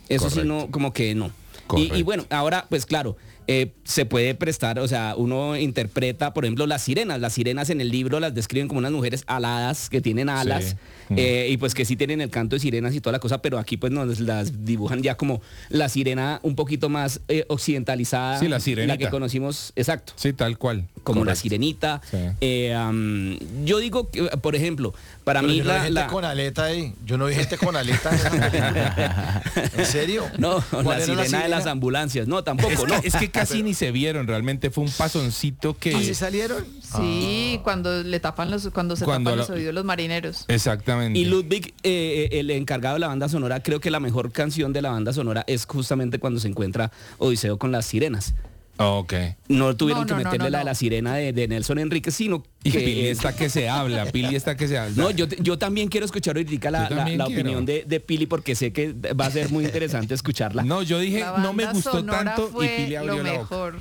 Eso Correcto. sí, no, como que no. Correcto. Y bueno, ahora, pues claro, se puede prestar, o sea, uno interpreta, por ejemplo, las sirenas. Las sirenas en el libro las describen como unas mujeres aladas, que tienen alas, y pues que sí tienen el canto de sirenas y toda la cosa, pero aquí pues nos las dibujan ya como la sirena un poquito más occidentalizada. Sí, la sirenita. La que conocimos, exacto. Sí, tal cual. Como la Correcto. sirenita. Sí. Yo digo que, por ejemplo, para Pero mí yo no vi gente con aleta ahí. Yo no vi gente con aleta en esa película. ¿En serio? No, ¿Cuál la era sirena de las ambulancias. No, tampoco, no. Es que casi ni se vieron, realmente fue un pasoncito que... ¿Así salieron? Sí, cuando se tapan los oídos los marineros. Exactamente. Y Ludwig, el encargado de la banda sonora, creo que la mejor canción de la banda sonora es justamente cuando se encuentra Odiseo con las sirenas. Ok. No tuvieron que No, meterle la de la sirena de Nelson Enríquez, sino Y que... Pili está que se habla, Pili está que se habla. No, yo también quiero escuchar ahorita la también opinión de Pili, porque sé que va a ser muy interesante escucharla. No, yo dije, La no me banda gustó sonora tanto y fue Pili abrió lo la boca. mejor.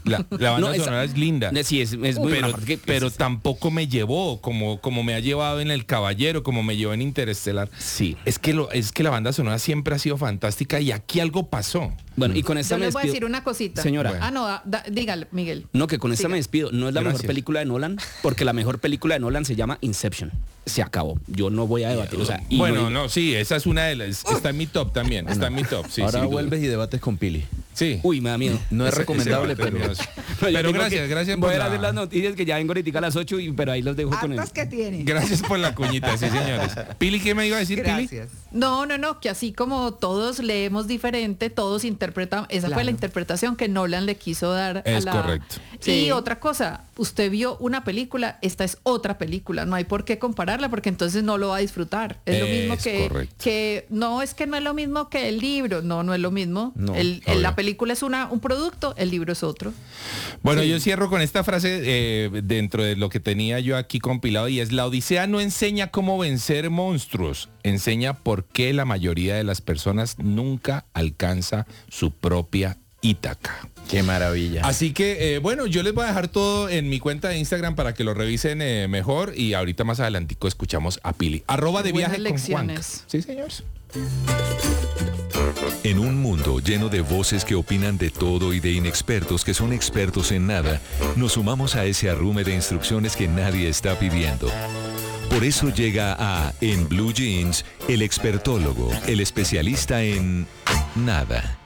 La banda No, esa- sonora es linda. Sí, es muy buena, pero, porque, pero tampoco me llevó como me ha llevado en El Caballero, como me llevó en Interestelar. Sí. Es que la banda sonora siempre ha sido fantástica y aquí algo pasó. Bueno, y con esta Yo me les voy a despido. decir una cosita. Señora. Bueno. Ah, no, dígale, Miguel. No, que con esta Siga. me despido. No es la mejor Gracias. película de Nolan, porque la mejor película de Nolan se llama Inception. Se acabó. Yo no voy a debatir. O sea, y Bueno, no- no, sí, esa es una de las. Está en mi top también. Está en mi top. Sí, Ahora sin duda. vuelves y debates con Pili. Sí. Uy, me da miedo. No es Ese- recomendable, ese- pero... No, yo Pero tengo gracias voy por a ir a la- hacer las noticias que ya vengo ahorita a las 8, pero ahí los dejo con el... Hartas que tiene. Gracias por la cuñita, sí, señores. Pili, ¿qué me iba a decir, Pili? Gracias. No, que así como todos leemos diferente, todos interpretan, esa fue Claro. la interpretación que Nolan le quiso dar a Es la... correcto. Y Sí. otra cosa, usted vio una película, esta es otra película, no hay por qué compararla porque entonces no lo va a disfrutar. Es lo mismo Es que, correcto. que no es que no es lo mismo que el libro, no es lo mismo. No, obvio. La película es un producto, el libro es otro. Bueno, yo cierro con esta frase dentro de lo que tenía yo aquí compilado y es: la Odisea no enseña cómo vencer monstruos, enseña por qué la mayoría de las personas nunca alcanza su propia Ítaca. Qué maravilla. Así que, bueno, yo les voy a dejar todo en mi cuenta de Instagram para que lo revisen mejor y ahorita más adelantico escuchamos a Pili. @de Buenas viaje con Juanca. lecciones. Sí, señores. En un mundo lleno de voces que opinan de todo y de inexpertos que son expertos en nada, nos sumamos a ese arrume de instrucciones que nadie está pidiendo. Por eso llega a En Blue Jeans, el expertólogo, el especialista en nada.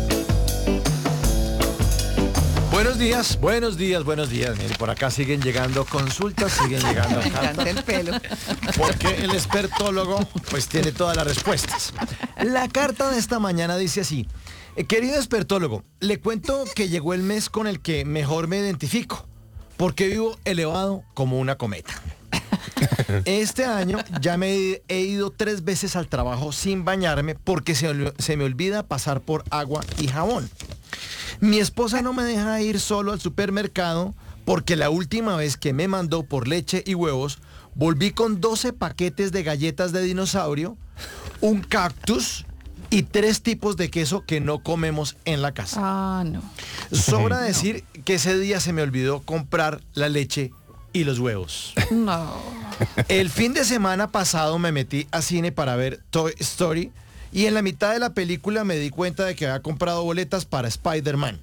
Buenos días, buenos días, buenos días. Mire, por acá siguen llegando consultas, siguen llegando Me encanta el pelo. porque el expertólogo pues tiene todas las respuestas. La carta de esta mañana dice así: querido expertólogo, le cuento que llegó el mes con el que mejor me identifico, porque vivo elevado como una cometa. Este año ya me he ido 3 veces al trabajo sin bañarme porque se me olvida pasar por agua y jabón. Mi esposa no me deja ir solo al supermercado porque la última vez que me mandó por leche y huevos, volví con 12 paquetes de galletas de dinosaurio, un cactus y 3 tipos de queso que no comemos en la casa. Ah, no. Sobra decir que ese día se me olvidó comprar la leche y los huevos. No. El fin de semana pasado me metí a cine para ver Toy Story y en la mitad de la película me di cuenta de que había comprado boletas para Spider-Man.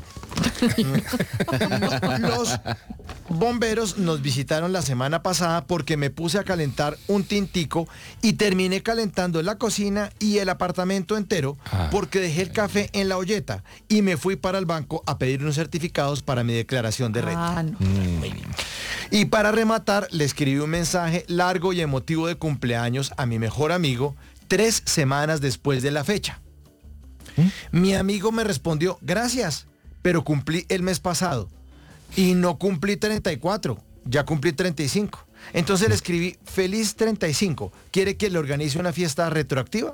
Los bomberos nos visitaron la semana pasada porque me puse a calentar un tintico y terminé calentando la cocina y el apartamento entero porque dejé el café en la olleta y me fui para el banco a pedir unos certificados para mi declaración de renta. Ah, no. Y para rematar, le escribí un mensaje largo y emotivo de cumpleaños a mi mejor amigo 3 semanas después de la fecha. Mi amigo me respondió: gracias, pero cumplí el mes pasado y no cumplí 34, ya cumplí 35. Entonces le escribí: feliz 35, ¿quiere que le organice una fiesta retroactiva?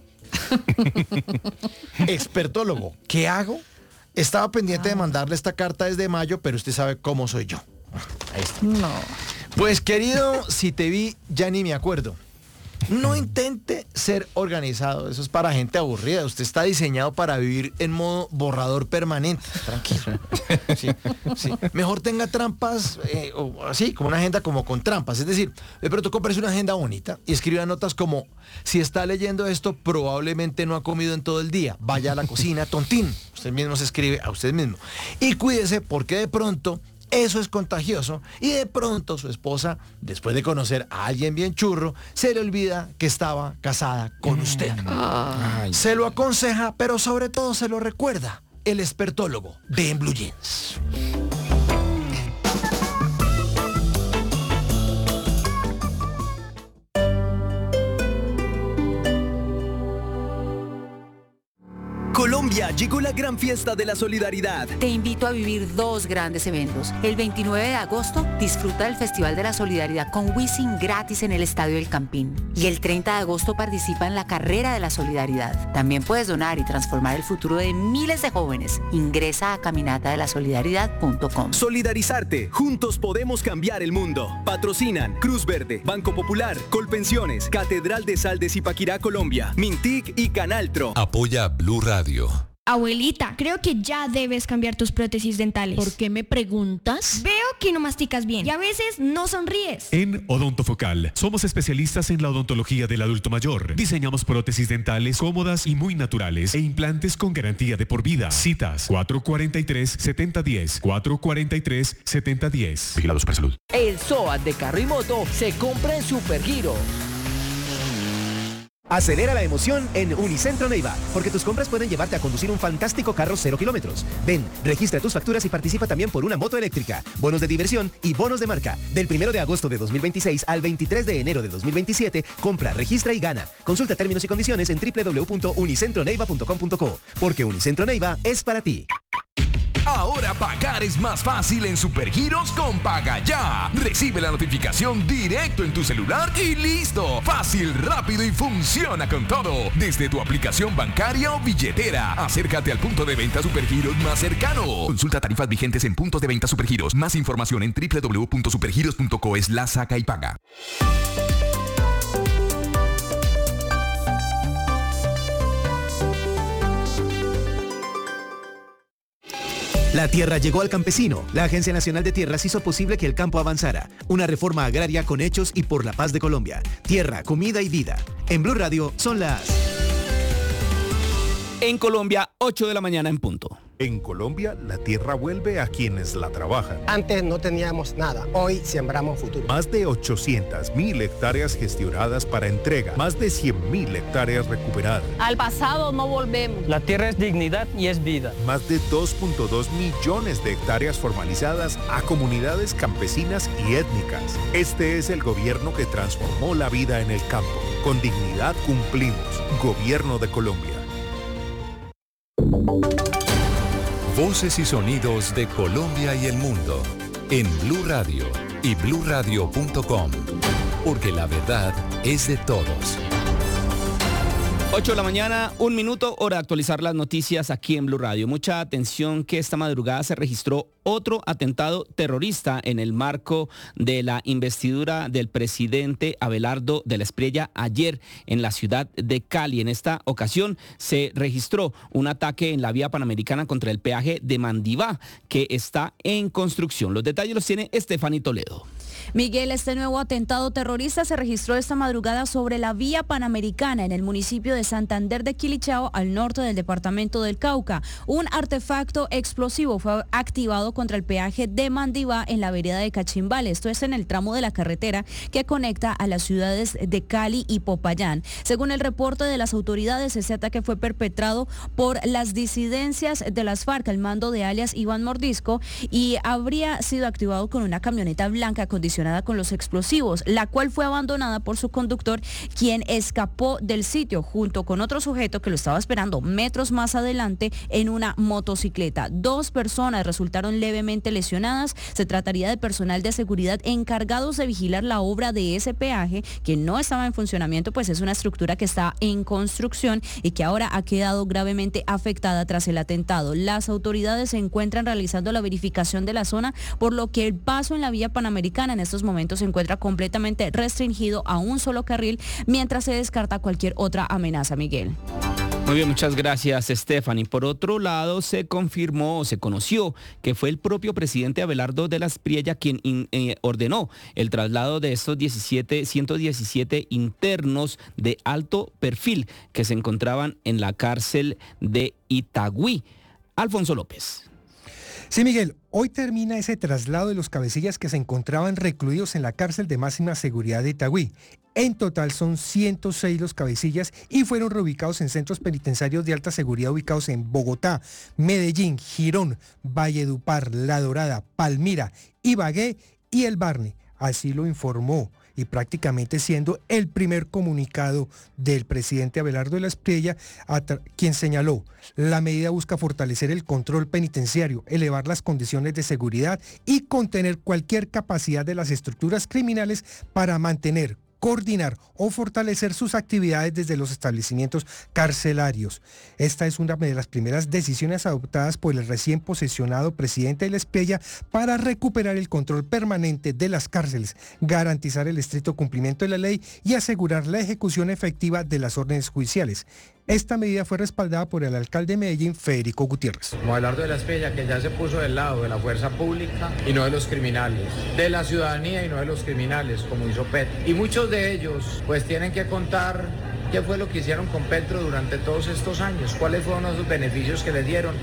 Expertólogo, ¿qué hago? Estaba pendiente de mandarle esta carta desde mayo, pero usted sabe cómo soy yo. Ahí está. No. Pues querido, si te vi, ya ni me acuerdo. No intente ser organizado, eso es para gente aburrida. Usted está diseñado para vivir en modo borrador permanente. Tranquilo. Sí. Mejor tenga trampas, o así, como una agenda como con trampas. Es decir, de pronto compres una agenda bonita y escriba notas como: si está leyendo esto, probablemente no ha comido en todo el día. Vaya a la cocina, tontín. Usted mismo se escribe a usted mismo. Y cuídese, porque de pronto eso es contagioso y de pronto su esposa, después de conocer a alguien bien churro, se le olvida que estaba casada con usted. Se lo aconseja, pero sobre todo se lo recuerda el expertólogo de En Blue Jeans. Colombia, llegó la gran fiesta de la solidaridad. Te invito a vivir 2 grandes eventos. El 29 de agosto, disfruta del Festival de la Solidaridad con Wisin gratis en el Estadio El Campín. Y el 30 de agosto participa en la Carrera de la Solidaridad. También puedes donar y transformar el futuro de miles de jóvenes. Ingresa a caminatadelasolidaridad.com. Solidarizarte. Juntos podemos cambiar el mundo. Patrocinan Cruz Verde, Banco Popular, Colpensiones, Catedral de Sal de Zipaquirá, Colombia, Mintic y Canaltro. Apoya Blue Radio. Abuelita, creo que ya debes cambiar tus prótesis dentales. ¿Por qué me preguntas? Veo que no masticas bien y a veces no sonríes. En Odontofocal somos especialistas en la odontología del adulto mayor. Diseñamos prótesis dentales cómodas y muy naturales e implantes con garantía de por vida. Citas 443-7010, 443-7010. Vigilado Supersalud. El SOAT de carro y moto se compra en Supergiro. Acelera la emoción en Unicentro Neiva, porque tus compras pueden llevarte a conducir un fantástico carro 0 kilómetros. Ven, registra tus facturas y participa también por una moto eléctrica, bonos de diversión y bonos de marca. Del 1 de agosto de 2026 al 23 de enero de 2027, compra, registra y gana. Consulta términos y condiciones en www.unicentroneiva.com.co, porque Unicentro Neiva es para ti. Ahora pagar es más fácil en Supergiros con Paga Ya. Recibe la notificación directo en tu celular y listo. Fácil, rápido y funciona con todo. Desde tu aplicación bancaria o billetera. Acércate al punto de venta Supergiros más cercano. Consulta tarifas vigentes en puntos de venta Supergiros. Más información en www.supergiros.co/saca y paga. La tierra llegó al campesino. La Agencia Nacional de Tierras hizo posible que el campo avanzara. Una reforma agraria con hechos y por la paz de Colombia. Tierra, comida y vida. En Blue Radio son las... En Colombia, 8 de la mañana en punto. En Colombia, la tierra vuelve a quienes la trabajan. Antes no teníamos nada, hoy sembramos futuro. Más de 800.000 hectáreas gestionadas para entrega, más de 100.000 hectáreas recuperadas. Al pasado no volvemos. La tierra es dignidad y es vida. Más de 2.2 millones de hectáreas formalizadas a comunidades campesinas y étnicas. Este es el gobierno que transformó la vida en el campo. Con dignidad cumplimos. Gobierno de Colombia. Voces y sonidos de Colombia y el mundo en Blue Radio y bluradio.com, porque la verdad es de todos. 8 de la mañana, 1 minuto, hora de actualizar las noticias aquí en Blue Radio. Mucha atención que esta madrugada se registró otro atentado terrorista en el marco de la investidura del presidente Abelardo de la Espriella ayer en la ciudad de Cali. En esta ocasión se registró un ataque en la vía panamericana contra el peaje de Mandivá, que está en construcción. Los detalles los tiene Estefany Toledo. Miguel, este nuevo atentado terrorista se registró esta madrugada sobre la vía panamericana en el municipio de Santander de Quilichao, al norte del departamento del Cauca. Un artefacto explosivo fue activado contra el peaje de Mandivá en la vereda de Cachimbal. Esto es en el tramo de la carretera que conecta a las ciudades de Cali y Popayán. Según el reporte de las autoridades, ese ataque fue perpetrado por las disidencias de las FARC al mando de alias Iván Mordisco y habría sido activado con una camioneta blanca acondicionada con los explosivos, la cual fue abandonada por su conductor, quien escapó del sitio junto con otro sujeto que lo estaba esperando metros más adelante en una motocicleta. 2 personas resultaron levemente lesionadas. Se trataría de personal de seguridad encargados de vigilar la obra de ese peaje, que no estaba en funcionamiento, pues es una estructura que está en construcción y que ahora ha quedado gravemente afectada tras el atentado. Las autoridades se encuentran realizando la verificación de la zona, por lo que el paso en la vía panamericana en estos momentos se encuentra completamente restringido a un solo carril, mientras se descarta cualquier otra amenaza, Miguel. Muy bien, muchas gracias, Stephanie. Por otro lado, se conoció que fue el propio presidente Abelardo de la Espriella quien ordenó el traslado de estos 117 internos de alto perfil que se encontraban en la cárcel de Itagüí. Alfonso López. Sí, Miguel, hoy termina ese traslado de los cabecillas que se encontraban recluidos en la cárcel de máxima seguridad de Itagüí. En total son 106 los cabecillas y fueron reubicados en centros penitenciarios de alta seguridad ubicados en Bogotá, Medellín, Girón, Valledupar, La Dorada, Palmira, Ibagué y El Barne. Así lo informó, y prácticamente siendo el primer comunicado del presidente Abelardo de la Espriella, quien señaló: la medida busca fortalecer el control penitenciario, elevar las condiciones de seguridad y contener cualquier capacidad de las estructuras criminales para mantener, coordinar o fortalecer sus actividades desde los establecimientos carcelarios. Esta es una de las primeras decisiones adoptadas por el recién posesionado presidente de la Espriella para recuperar el control permanente de las cárceles, garantizar el estricto cumplimiento de la ley y asegurar la ejecución efectiva de las órdenes judiciales. Esta medida fue respaldada por el alcalde de Medellín, Federico Gutiérrez. Como Abelardo de la Espriella, que ya se puso del lado de la fuerza pública y no de los criminales, de la ciudadanía y no de los criminales, como hizo Petro. Y muchos de ellos pues tienen que contar qué fue lo que hicieron con Petro durante todos estos años, cuáles fueron los beneficios que les dieron.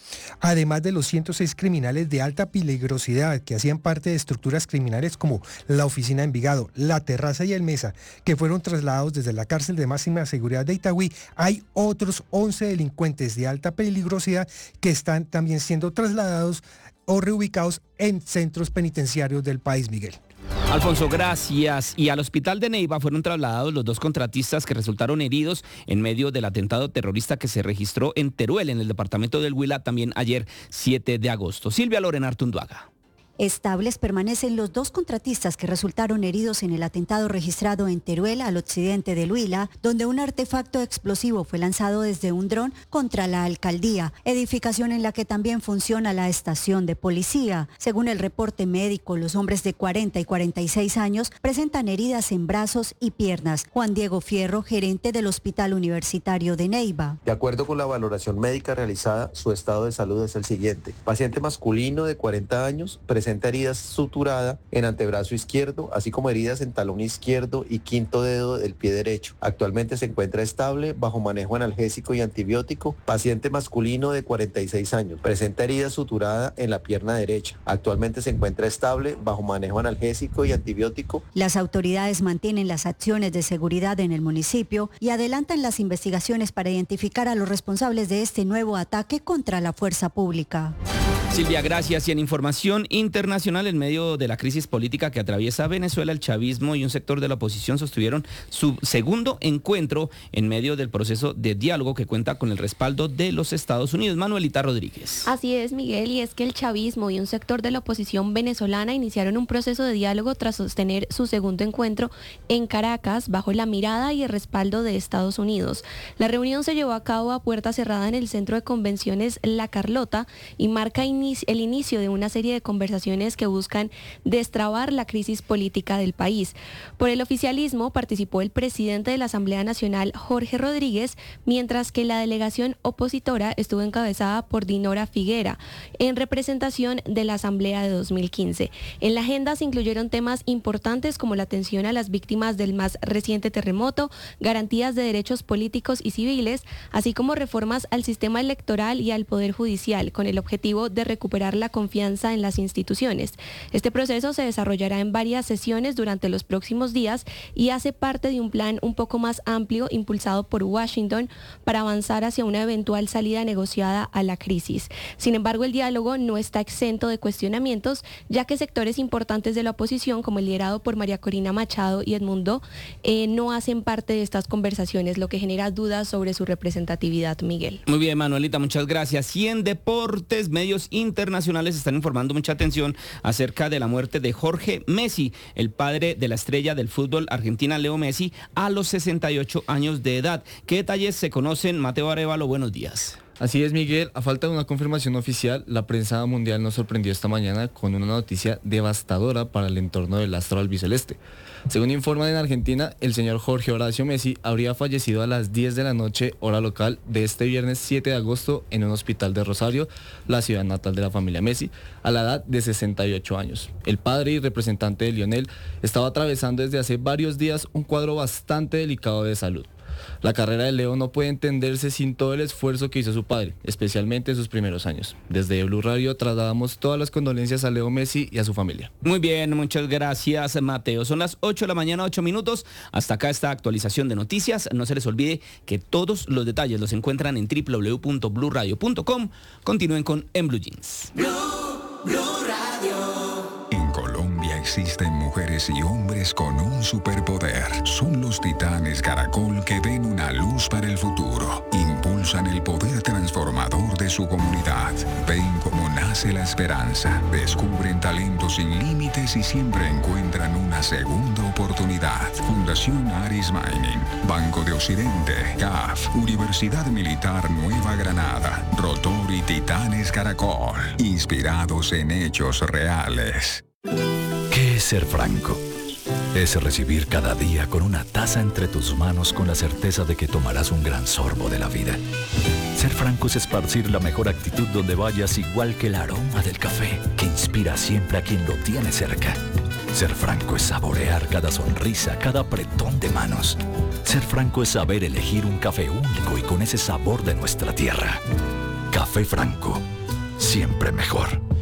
Además de los 106 criminales de alta peligrosidad que hacían parte de estructuras criminales como la Oficina de Envigado, La Terraza y El Mesa, que fueron trasladados desde la cárcel de máxima seguridad de Itagüí, hay otros 11 delincuentes de alta peligrosidad que están también siendo trasladados o reubicados en centros penitenciarios del país, Miguel. Alfonso, gracias. Y al hospital de Neiva fueron trasladados los 2 contratistas que resultaron heridos en medio del atentado terrorista que se registró en Teruel, en el departamento del Huila, también ayer 7 de agosto. Silvia Lorena Artunduaga. Estables permanecen los 2 contratistas que resultaron heridos en el atentado registrado en Teruel, al occidente del Huila, donde un artefacto explosivo fue lanzado desde un dron contra la alcaldía, edificación en la que también funciona la estación de policía. Según el reporte médico, los hombres de 40 y 46 años presentan heridas en brazos y piernas. Juan Diego Fierro, gerente del Hospital Universitario de Neiva. De acuerdo con la valoración médica realizada, su estado de salud es el siguiente. Paciente masculino de 40 años, presenta herida suturada en antebrazo izquierdo, así como heridas en talón izquierdo y quinto dedo del pie derecho. Actualmente se encuentra estable, bajo manejo analgésico y antibiótico. Paciente masculino de 46 años, presenta herida suturada en la pierna derecha. Actualmente se encuentra estable, bajo manejo analgésico y antibiótico. Las autoridades mantienen las acciones de seguridad en el municipio y adelantan las investigaciones para identificar a los responsables de este nuevo ataque contra la fuerza pública. Silvia, gracias. Y en información internacional, en medio de la crisis política que atraviesa Venezuela, el chavismo y un sector de la oposición sostuvieron su segundo encuentro en medio del proceso de diálogo que cuenta con el respaldo de los Estados Unidos. Manuelita Rodríguez. Así es, Miguel, y es que el chavismo y un sector de la oposición venezolana iniciaron un proceso de diálogo tras sostener su segundo encuentro en Caracas bajo la mirada y el respaldo de Estados Unidos. La reunión se llevó a cabo a puerta cerrada en el Centro de Convenciones La Carlota y marca el inicio de una serie de conversaciones que buscan destrabar la crisis política del país. Por el oficialismo participó el presidente de la Asamblea Nacional, Jorge Rodríguez, mientras que la delegación opositora estuvo encabezada por Dinora Figuera, en representación de la Asamblea de 2015. En la agenda se incluyeron temas importantes como la atención a las víctimas del más reciente terremoto, garantías de derechos políticos y civiles, así como reformas al sistema electoral y al Poder Judicial, con el objetivo de recuperar la confianza en las instituciones. Este proceso se desarrollará en varias sesiones durante los próximos días y hace parte de un plan un poco más amplio impulsado por Washington para avanzar hacia una eventual salida negociada a la crisis. Sin embargo, el diálogo no está exento de cuestionamientos, ya que sectores importantes de la oposición, como el liderado por María Corina Machado y Edmundo, no hacen parte de estas conversaciones, lo que genera dudas sobre su representatividad, Miguel. Muy bien, Manuelita, muchas gracias. Y en deportes, medios internacionales están informando mucha atención acerca de la muerte de Jorge Messi, el padre de la estrella del fútbol argentina Leo Messi, a los 68 años de edad. ¿Qué detalles se conocen? Mateo Arevalo, buenos días. Así es, Miguel. A falta de una confirmación oficial, la prensa mundial nos sorprendió esta mañana con una noticia devastadora para el entorno del astro albiceleste. Según informan en Argentina, el señor Jorge Horacio Messi habría fallecido a las 10 de la noche, hora local, de este viernes 7 de agosto en un hospital de Rosario, la ciudad natal de la familia Messi, a la edad de 68 años. El padre y representante de Lionel estaba atravesando desde hace varios días un cuadro bastante delicado de salud. La carrera de Leo no puede entenderse sin todo el esfuerzo que hizo su padre, especialmente en sus primeros años. Desde Blue Radio trasladamos todas las condolencias a Leo Messi y a su familia. Muy bien, muchas gracias, Mateo. Son las 8 de la mañana, 8 minutos. Hasta acá esta actualización de noticias. No se les olvide que todos los detalles los encuentran en www.bluradio.com. Continúen con En Blue Jeans. Blue Radio. En Colombia existen mujeres y hombres con un superpoder. Son los titanes Caracol que ven una luz para el futuro. Impulsan el poder transformador de su comunidad. Ven cómo nace la esperanza. Descubren talentos sin límites y siempre encuentran una segunda oportunidad. Fundación Aris Mining, Banco de Occidente, CAF, Universidad Militar Nueva Granada, Rotor y Titanes Caracol. Inspirados en hechos reales. ¿Qué es ser franco? Es recibir cada día con una taza entre tus manos con la certeza de que tomarás un gran sorbo de la vida. Ser franco es esparcir la mejor actitud donde vayas, igual que el aroma del café que inspira siempre a quien lo tiene cerca. Ser franco es saborear cada sonrisa, cada apretón de manos. Ser franco es saber elegir un café único y con ese sabor de nuestra tierra. Café Franco, siempre mejor.